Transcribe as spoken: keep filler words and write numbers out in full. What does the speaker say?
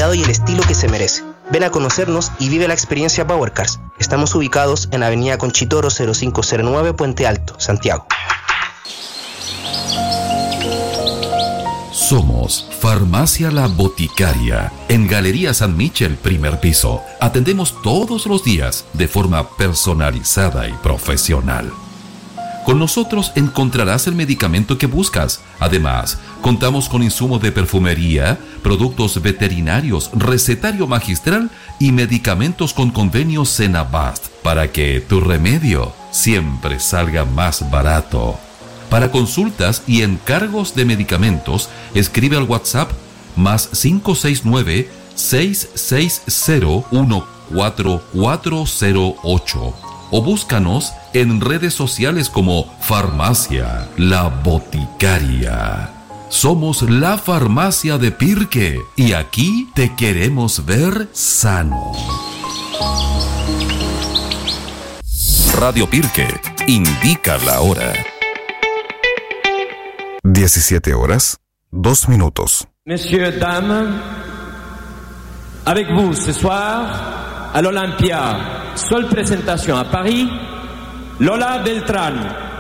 cuidado y el estilo que se merece. Ven a conocernos y vive la experiencia Power Cars. Estamos ubicados en Avenida Conchitoro cero cinco cero nueve, Puente Alto, Santiago. Somos Farmacia La Boticaria, en Galería San Michel, primer piso. Atendemos todos los días de forma personalizada y profesional. Con nosotros encontrarás el medicamento que buscas. Además, contamos con insumos de perfumería, productos veterinarios, recetario magistral y medicamentos con convenio Senabast para que tu remedio siempre salga más barato. Para consultas y encargos de medicamentos, escribe al WhatsApp más cinco seis nueve, seis seis cero, uno cuatro cuatro cero ocho o búscanos en redes sociales como Farmacia La Boticaria. Somos la farmacia de Pirque y aquí te queremos ver sano. Radio Pirque indica la hora. diecisiete horas, dos minutos. Messieurs, dames, avec vous ce soir, à l'Olympia, seule présentation à Paris, Lola Beltrán.